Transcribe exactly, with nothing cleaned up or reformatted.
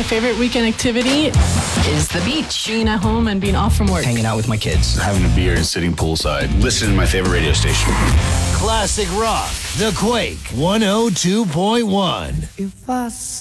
my favorite weekend activity is the beach. Being at home and being off from work. Hanging out with my kids. Having a beer and sitting poolside. Listening to my favorite radio station. Classic rock. The Quake one oh two point one. If I